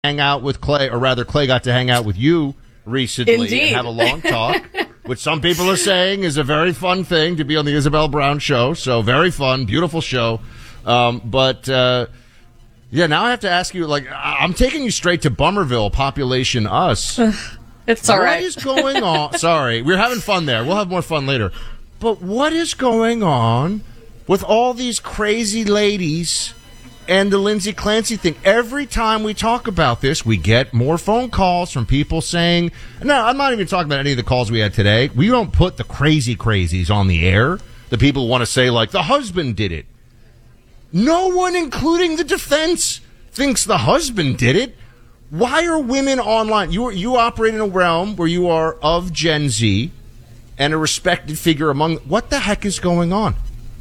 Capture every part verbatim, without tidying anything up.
hang out with Clay, or rather Clay got to hang out with you recently Indeed. and have a long talk, which some people are saying is a very fun thing to be on the Isabel Brown show. So very fun, beautiful show. Um, but, uh, yeah, now I have to ask you, like, I'm taking you straight to Bummerville, population us. It's all right. What is going on? Sorry, we're having fun there. We'll have more fun later. But what is going on with all these crazy ladies and the Lindsay Clancy thing? Every time we talk about this, we get more phone calls from people saying, no, I'm not even talking about any of the calls we had today. We don't put the crazy crazies on the air. The people want to say, like, the husband did it. No one, including the defense, thinks the husband did it. Why are women online? You you operate in a realm where you are of Gen Z and a respected figure among. What the heck is going on?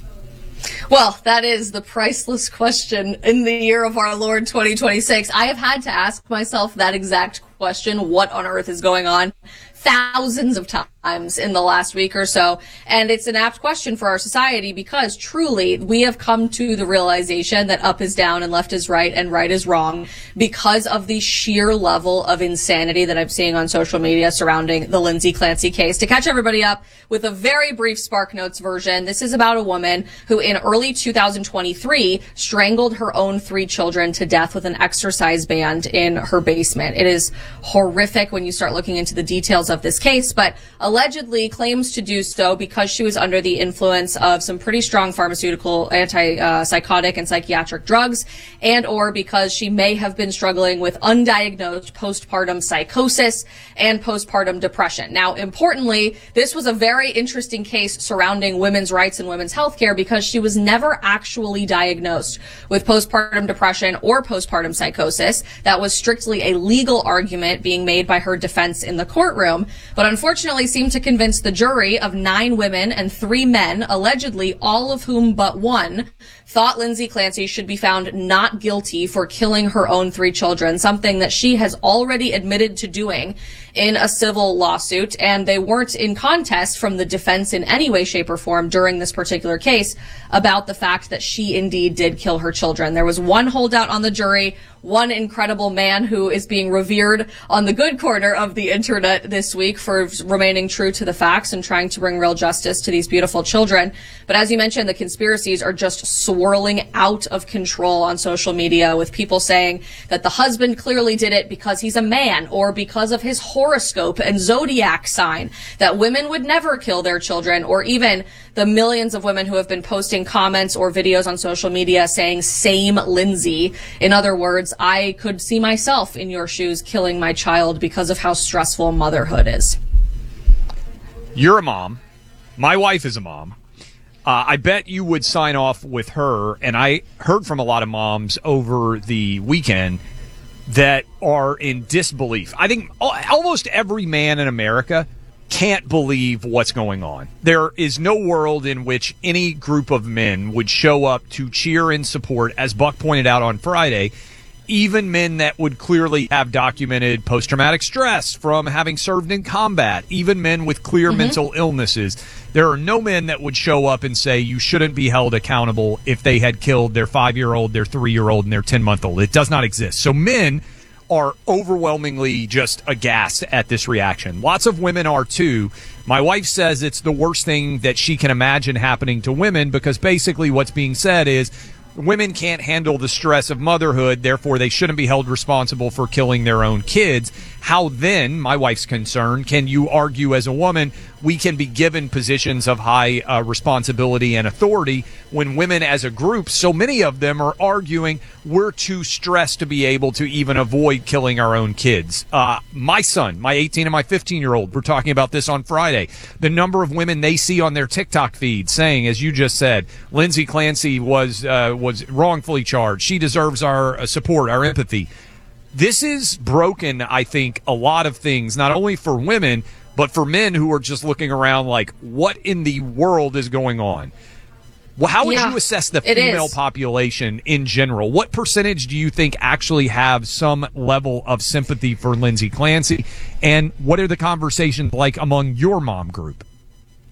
Well, that is the priceless question in the year of our Lord twenty twenty-six. I have had to ask myself that exact question. What on earth is going on? Thousands of times in the last week or so. And it's an apt question for our society because truly we have come to the realization that up is down and left is right and right is wrong because of the sheer level of insanity that I'm seeing on social media surrounding the Lindsay Clancy case. To catch everybody up with a very brief Spark Notes version, this is about a woman who in early two thousand twenty-three strangled her own three children to death with an exercise band in her basement. It is horrific when you start looking into the details of this case, but allegedly claims to do so because she was under the influence of some pretty strong pharmaceutical, anti-psychotic and psychiatric drugs, and or because she may have been struggling with undiagnosed postpartum psychosis and postpartum depression. Now, importantly, this was a very interesting case surrounding women's rights and women's health care because she was never actually diagnosed with postpartum depression or postpartum psychosis. That was strictly a legal argument being made by her defense in the courtroom, but unfortunately seemed to convince the jury of nine women and three men, allegedly all of whom but one, thought Lindsay Clancy should be found not guilty for killing her own three children, something that she has already admitted to doing in a civil lawsuit, and they weren't in contest from the defense in any way, shape, or form during this particular case about the fact that she indeed did kill her children. There was one holdout on the jury, one incredible man who is being revered on the good corner of the internet this week for remaining true to the facts and trying to bring real justice to these beautiful children. But as you mentioned, the conspiracies are just swirling out of control on social media, with people saying that the husband clearly did it because he's a man or because of his horoscope and zodiac sign, that women would never kill their children, or even the millions of women who have been posting comments or videos on social media saying same Lindsay. In other words, I could see myself in your shoes killing my child because of how stressful motherhood is. You're a mom. My wife is a mom. Uh, I bet you would sign off with her, and I heard from a lot of moms over the weekend that are in disbelief. I think almost every man in America can't believe what's going on. There is no world in which any group of men would show up to cheer and support, as Buck pointed out on Friday, even men that would clearly have documented post-traumatic stress from having served in combat, even men with clear mm-hmm. mental illnesses. There are no men that would show up and say you shouldn't be held accountable if they had killed their five-year-old, their three-year-old, and their ten-month-old. It does not exist. So men are overwhelmingly just aghast at this reaction. Lots of women are too. My wife says it's the worst thing that she can imagine happening to women, because basically what's being said is women can't handle the stress of motherhood, therefore they shouldn't be held responsible for killing their own kids. How then, my wife's concern, can you argue as a woman we can be given positions of high uh, responsibility and authority when women as a group, so many of them are arguing we're too stressed to be able to even avoid killing our own kids. Uh, my son, my eighteen and my fifteen-year-old, we're talking about this on Friday. The number of women they see on their TikTok feed saying, as you just said, Lindsay Clancy was uh, was wrongfully charged. She deserves our uh, support, our empathy. This is broken, I think, a lot of things, not only for women, but for men who are just looking around like, what in the world is going on? Well, how would yeah, you assess the female population in general? What percentage do you think actually have some level of sympathy for Lindsay Clancy? And what are the conversations like among your mom group?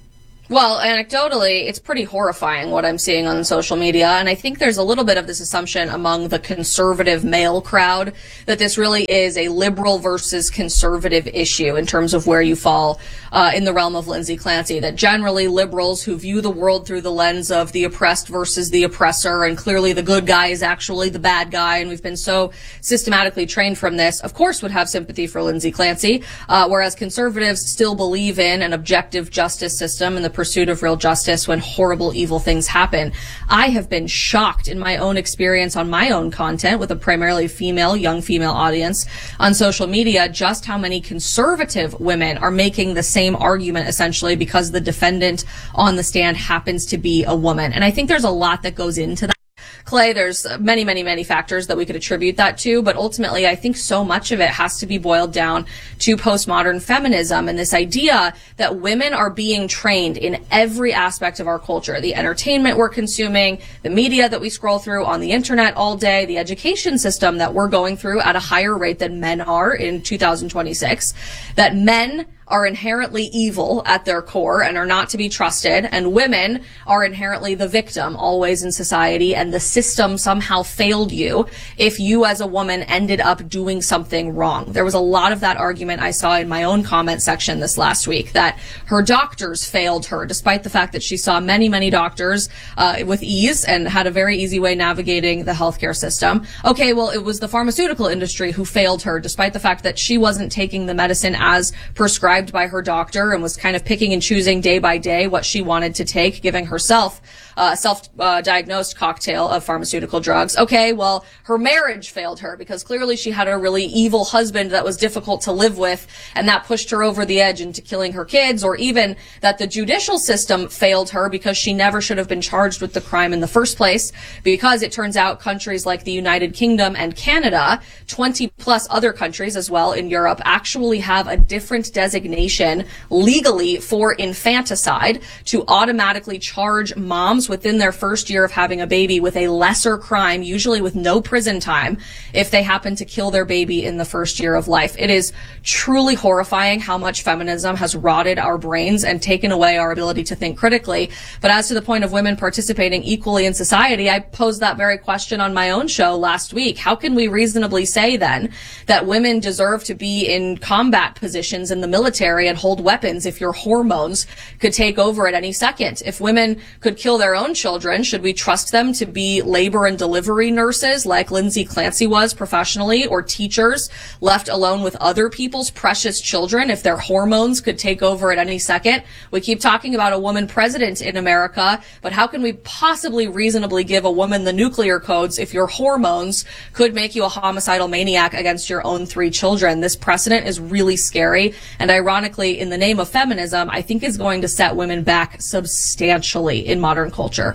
Well, anecdotally, it's pretty horrifying what I'm seeing on social media, and I think there's a little bit of this assumption among the conservative male crowd that this really is a liberal versus conservative issue in terms of where you fall uh, in the realm of Lindsay Clancy, that generally liberals who view the world through the lens of the oppressed versus the oppressor, and clearly the good guy is actually the bad guy, and we've been so systematically trained from this, of course would have sympathy for Lindsay Clancy, uh, whereas conservatives still believe in an objective justice system and the pursuit of real justice when horrible, evil things happen. I have been shocked in my own experience on my own content with a primarily female, young female audience on social media, just how many conservative women are making the same argument essentially because the defendant on the stand happens to be a woman. And I think there's a lot that goes into that. Clay, there's many, many, many factors that we could attribute that to, but ultimately I think so much of it has to be boiled down to postmodern feminism and this idea that women are being trained in every aspect of our culture, the entertainment we're consuming, the media that we scroll through on the internet all day, the education system that we're going through at a higher rate than men are in two thousand twenty-six, that men are inherently evil at their core and are not to be trusted, and women are inherently the victim always in society, and the system somehow failed you if you as a woman ended up doing something wrong. There was a lot of that argument I saw in my own comment section this last week, that her doctors failed her, despite the fact that she saw many, many doctors uh, with ease and had a very easy way navigating the healthcare system. Okay, well, it was the pharmaceutical industry who failed her, despite the fact that she wasn't taking the medicine as prescribed by her doctor and was kind of picking and choosing day by day what she wanted to take, giving herself a self-diagnosed uh, cocktail of pharmaceutical drugs. Okay, well, her marriage failed her because clearly she had a really evil husband that was difficult to live with, and that pushed her over the edge into killing her kids, or even that the judicial system failed her because she never should have been charged with the crime in the first place, because it turns out countries like the United Kingdom and Canada, twenty plus other countries as well in Europe, actually have a different designation legally for infanticide to automatically charge moms within their first year of having a baby with a lesser crime, usually with no prison time, if they happen to kill their baby in the first year of life. It is truly horrifying how much feminism has rotted our brains and taken away our ability to think critically. But as to the point of women participating equally in society, I posed that very question on my own show last week. How can we reasonably say then that women deserve to be in combat positions in the military and hold weapons if your hormones could take over at any second? If women could kill their own children, should we trust them to be labor and delivery nurses like Lindsay Clancy was professionally, or teachers left alone with other people's precious children if their hormones could take over at any second? We keep talking about a woman president in America, but how can we possibly reasonably give a woman the nuclear codes if your hormones could make you a homicidal maniac against your own three children? This precedent is really scary, and ironically, in the name of feminism, I think is going to set women back substantially in modern culture.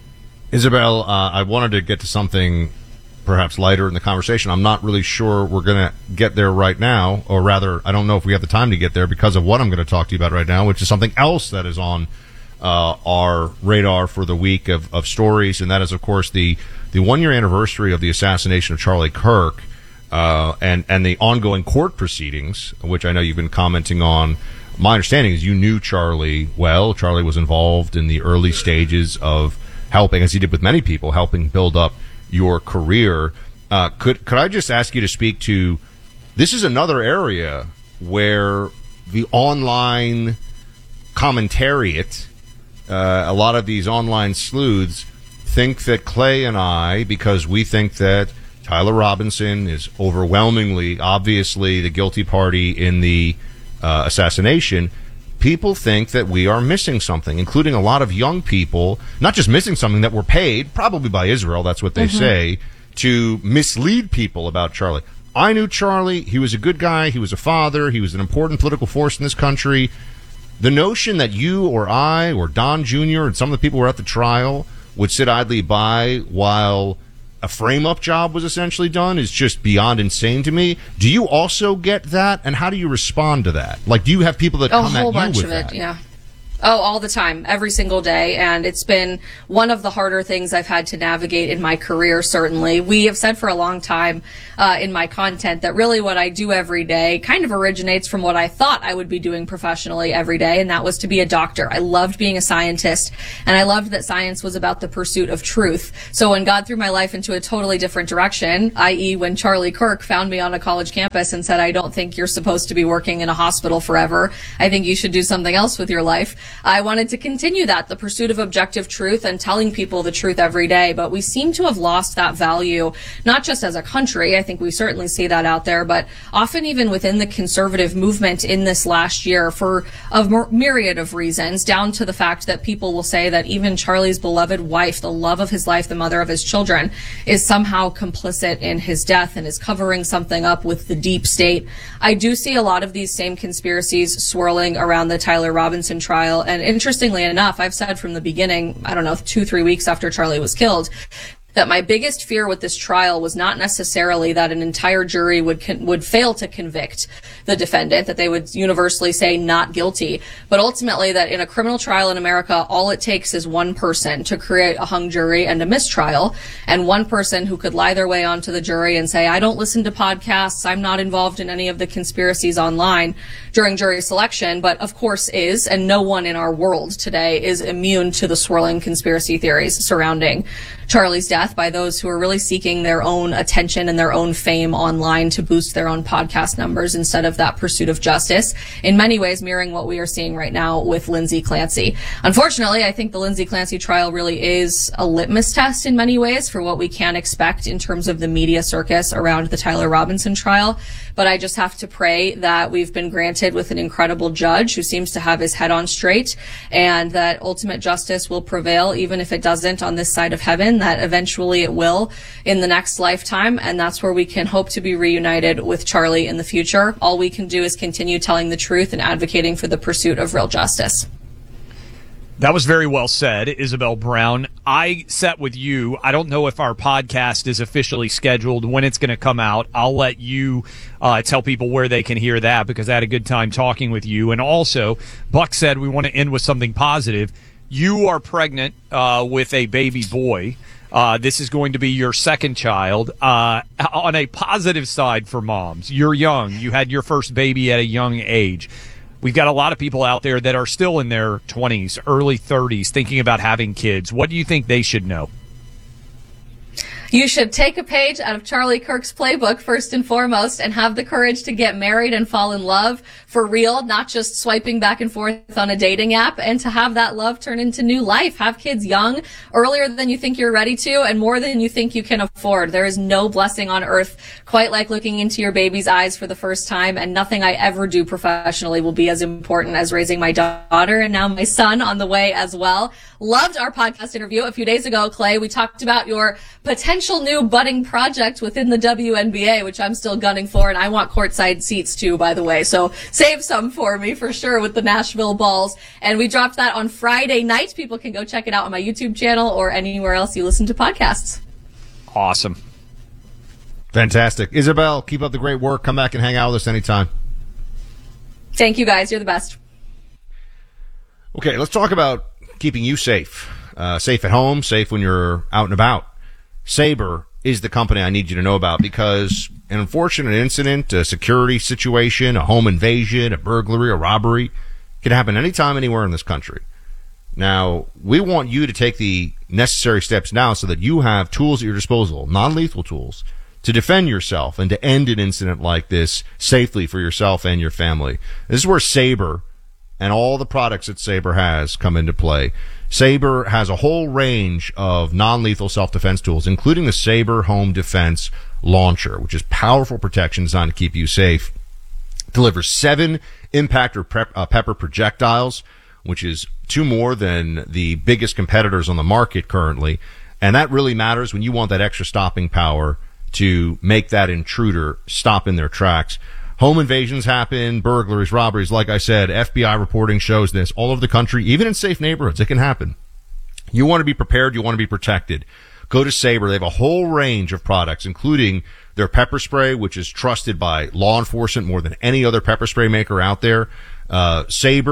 Isabel, uh, I wanted to get to something perhaps lighter in the conversation. I'm not really sure we're going to get there right now, or rather, I don't know if we have the time to get there because of what I'm going to talk to you about right now, which is something else that is on uh, our radar for the week of, of stories, and that is, of course, the, the one-year anniversary of the assassination of Charlie Kirk, uh, and, and the ongoing court proceedings, which I know you've been commenting on. My understanding is you knew Charlie well. Charlie was involved in the early stages of helping, as he did with many people, helping build up your career. Uh, could could I just ask you to speak to, this is another area where the online commentariat, uh, a lot of these online sleuths think that Clay and I, because we think that Tyler Robinson is overwhelmingly, obviously, the guilty party in the uh, assassination, people think that we are missing something, including a lot of young people, not just missing something, that were paid, probably by Israel, that's what they mm-hmm. say, to mislead people about Charlie. I knew Charlie. He was a good guy. He was a father. He was an important political force in this country. The notion that you or I or Don Junior and some of the people who were at the trial would sit idly by while a frame-up job was essentially done is just beyond insane to me. Do you also get that, and how do you respond to that? Like, do you have people that a come at you with that? A whole bunch of it, yeah. Oh, all the time, every single day. And it's been one of the harder things I've had to navigate in my career, certainly. We have said for a long time uh, in my content that really what I do every day kind of originates from what I thought I would be doing professionally every day, and that was to be a doctor. I loved being a scientist, and I loved that science was about the pursuit of truth. So when God threw my life into a totally different direction, that is when Charlie Kirk found me on a college campus and said, I don't think you're supposed to be working in a hospital forever. I think you should do something else with your life. I wanted to continue that, the pursuit of objective truth and telling people the truth every day. But we seem to have lost that value, not just as a country. I think we certainly see that out there, but often even within the conservative movement in this last year for a myriad of reasons, down to the fact that people will say that even Charlie's beloved wife, the love of his life, the mother of his children, is somehow complicit in his death and is covering something up with the deep state. I do see a lot of these same conspiracies swirling around the Tyler Robinson trial. And interestingly enough, I've said from the beginning, I don't know, two, three weeks after Charlie was killed, that my biggest fear with this trial was not necessarily that an entire jury would con- would fail to convict the defendant, that they would universally say not guilty, but ultimately that in a criminal trial in America, all it takes is one person to create a hung jury and a mistrial, and one person who could lie their way onto the jury and say, I don't listen to podcasts, I'm not involved in any of the conspiracies online during jury selection, but of course is, and no one in our world today is immune to the swirling conspiracy theories surrounding Charlie's death by those who are really seeking their own attention and their own fame online to boost their own podcast numbers instead of that pursuit of justice, in many ways mirroring what we are seeing right now with Lindsay Clancy. Unfortunately, I think the Lindsay Clancy trial really is a litmus test in many ways for what we can expect in terms of the media circus around the Tyler Robinson trial. But I just have to pray that we've been granted with an incredible judge who seems to have his head on straight, and that ultimate justice will prevail, even if it doesn't on this side of heaven, that eventually it will in the next lifetime. And that's where we can hope to be reunited with Charlie in the future. All we can do is continue telling the truth and advocating for the pursuit of real justice. That was very well said, Isabel Brown. I sat with you. I don't know if our podcast is officially scheduled, when it's going to come out. I'll let you uh, tell people where they can hear that, because I had a good time talking with you. And also, Buck said we want to end with something positive. You are pregnant uh, with a baby boy. Uh, this is going to be your second child. Uh, on a positive side for moms, you're young. You had your first baby at a young age. We've got a lot of people out there that are still in their twenties, early thirties, thinking about having kids. What do you think they should know? You should take a page out of Charlie Kirk's playbook, first and foremost, and have the courage to get married and fall in love for real, not just swiping back and forth on a dating app, and to have that love turn into new life. Have kids young, earlier than you think you're ready to, and more than you think you can afford. There is no blessing on earth quite like looking into your baby's eyes for the first time, and nothing I ever do professionally will be as important as raising my daughter and now my son on the way as well. Loved our podcast interview a few days ago, Clay. We talked about your potential new budding project within the W N B A, which I'm still gunning for, and I want courtside seats too, by the way. So save some for me for sure with the Nashville Balls. And we dropped that on Friday night. People can go check it out on my YouTube channel or anywhere else you listen to podcasts. Awesome. Fantastic. Isabel, keep up the great work. Come back and hang out with us anytime. Thank you, guys. You're the best. Okay, let's talk about keeping you safe. Uh, safe at home, safe when you're out and about. Sabre is the company I need you to know about, because an unfortunate incident, a security situation, a home invasion, a burglary, a robbery can happen anytime, anywhere in this country. Now, we want you to take the necessary steps now so that you have tools at your disposal, non-lethal tools, to defend yourself and to end an incident like this safely for yourself and your family. This is where Sabre and all the products that Sabre has come into play. Sabre has a whole range of non-lethal self-defense tools, including the Sabre Home Defense Launcher, which is powerful protection designed to keep you safe. It delivers seven impact or prep, uh, pepper projectiles, which is two more than the biggest competitors on the market currently. And that really matters when you want that extra stopping power to make that intruder stop in their tracks. Home invasions happen, burglaries, robberies. Like I said, F B I reporting shows this all over the country, even in safe neighborhoods. It can happen. You want to be prepared. You want to be protected. Go to Sabre. They have a whole range of products, including their pepper spray, which is trusted by law enforcement more than any other pepper spray maker out there. Uh, Sabre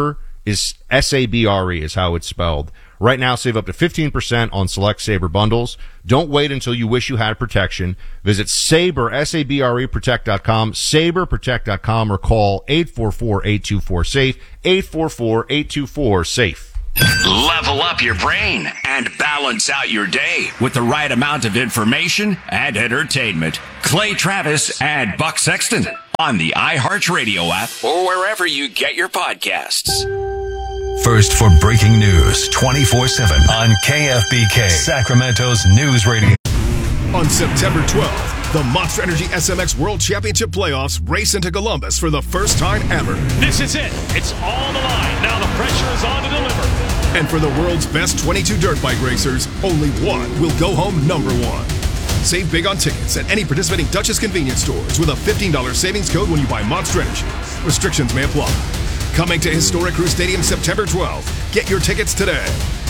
is S A B R E is how it's spelled. Right now, save up to fifteen percent on select Sabre bundles. Don't wait until you wish you had protection. Visit Sabre, S A B R E, protect dot com, sabre protect dot com, or call eight four four, eight two four, SAFE, eight four four, eight two four, SAFE. Level up your brain and balance out your day with the right amount of information and entertainment. Clay Travis and Buck Sexton on the iHeartRadio app or wherever you get your podcasts. First for breaking news twenty-four seven on K F B K, Sacramento's news radio. On September twelfth, the Monster Energy S M X World Championship Playoffs race into Columbus for the first time ever. This is it. It's all on the line. Now the pressure is on to deliver. And for the world's best twenty-two dirt bike racers, only one will go home number one. Save big on tickets at any participating Dutchess convenience stores with a fifteen dollars savings code when you buy Monster Energy. Restrictions may apply. Coming to Historic Crew Stadium September twelfth. Get your tickets today.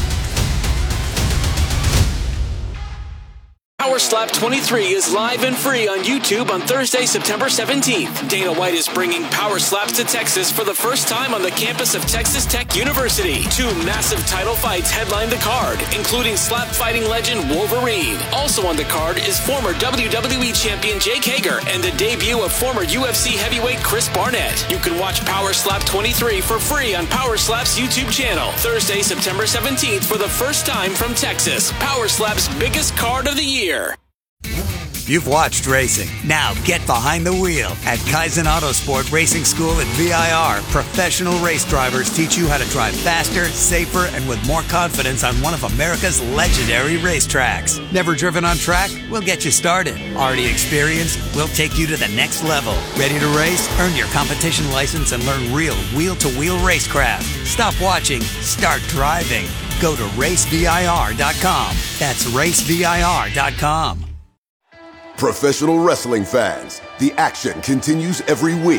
Power Slap twenty-three is live and free on YouTube on Thursday, September seventeenth. Dana White is bringing Power Slaps to Texas for the first time on the campus of Texas Tech University. Two massive title fights headline the card, including slap fighting legend Wolverine. Also on the card is former W W E champion Jake Hager and the debut of former U F C heavyweight Chris Barnett. You can watch Power Slap twenty-three for free on Power Slap's YouTube channel. Thursday, September seventeenth for the first time from Texas. Power Slap's biggest card of the year. You've watched racing. Now get behind the wheel. At Kaizen Autosport Racing School at V I R, professional race drivers teach you how to drive faster, safer, and with more confidence on one of America's legendary racetracks. Never driven on track? We'll get you started. Already experienced? We'll take you to the next level. Ready to race? Earn your competition license and learn real wheel-to-wheel racecraft. Stop watching. Start driving. Go to race V I R dot com. That's race V I R dot com. Professional wrestling fans, the action continues every week.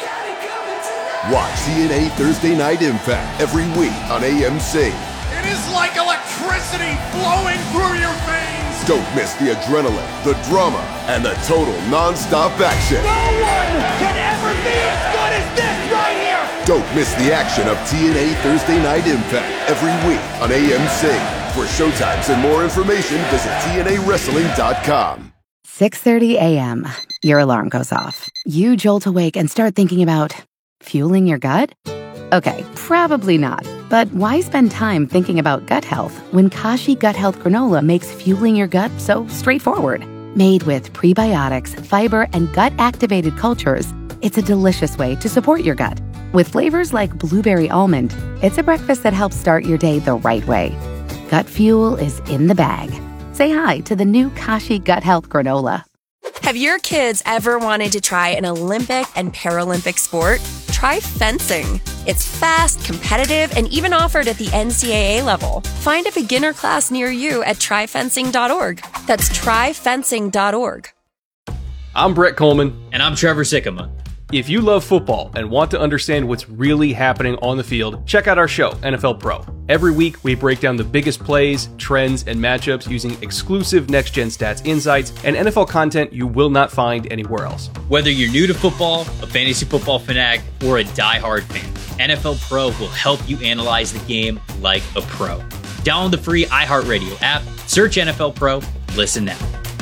Watch T N A Thursday Night Impact every week on A M C. It is like electricity flowing through your veins. Don't miss the adrenaline, the drama, and the total non-stop action. No one can ever be as good as this right here. Don't miss the action of T N A Thursday Night Impact every week on A M C. For showtimes and more information, visit T N A wrestling dot com. six thirty a.m. Your alarm goes off. You jolt awake and start thinking about fueling your gut? Okay, probably not. But why spend time thinking about gut health when Kashi Gut Health Granola makes fueling your gut so straightforward? Made with prebiotics, fiber, and gut-activated cultures, it's a delicious way to support your gut. With flavors like blueberry almond, it's a breakfast that helps start your day the right way. Gut fuel is in the bag. Say hi to the new Kashi Gut Health Granola. Have your kids ever wanted to try an Olympic and Paralympic sport? Try fencing. It's fast, competitive, and even offered at the N C double A level. Find a beginner class near you at try fencing dot org. That's try fencing dot org. I'm Brett Coleman. And I'm Trevor Sikkema. If you love football and want to understand what's really happening on the field, check out our show, N F L Pro. Every week, we break down the biggest plays, trends, and matchups using exclusive next-gen stats insights and N F L content you will not find anywhere else. Whether you're new to football, a fantasy football fanatic, or a diehard fan, N F L Pro will help you analyze the game like a pro. Download the free iHeartRadio app, search N F L Pro, listen now.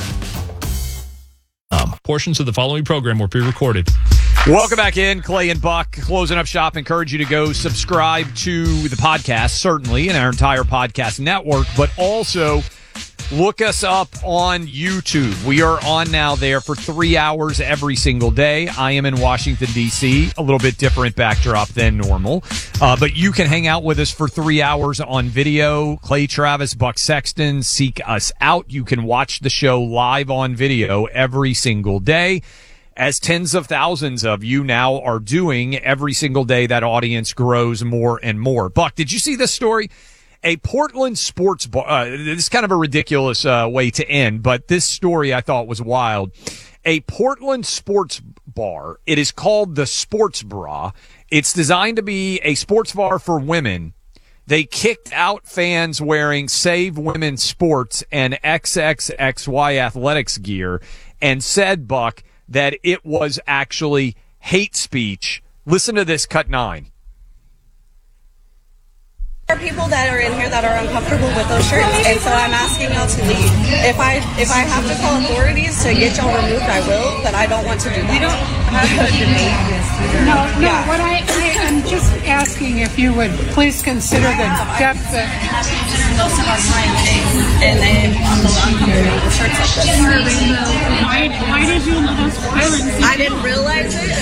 Um, portions of the following program were pre-recorded. Welcome back in, Clay and Buck, closing up shop. Encourage you to go subscribe to the podcast, certainly, and our entire podcast network, but also look us up on YouTube. We are on now there for three hours every single day. I am in Washington, D C, a little bit different backdrop than normal, uh, but you can hang out with us for three hours on video. Clay Travis, Buck Sexton, seek us out. You can watch the show live on video every single day, as tens of thousands of you now are doing every single day. That audience grows more and more. Buck, did you see this story? A Portland sports bar, uh, this is kind of a ridiculous uh, way to end, but this story I thought was wild. A Portland sports bar, it is called the Sports Bra. It's designed to be a sports bar for women. They kicked out fans wearing Save Women's Sports and triple X Y athletics gear and said, Buck, that it was actually hate speech. Listen to this, cut nine. There are people that are in here that are uncomfortable with those shirts, and so I'm asking y'all to leave. If I if I have to call authorities to get y'all removed, I will, but I don't want to do that. We don't have to debate this. No, no, yeah. what I, I, I'm just asking if you would please consider the depth of... Most of our time, and then I'm uncomfortable with shirts like this. Why, why did you ask violence? I didn't realize it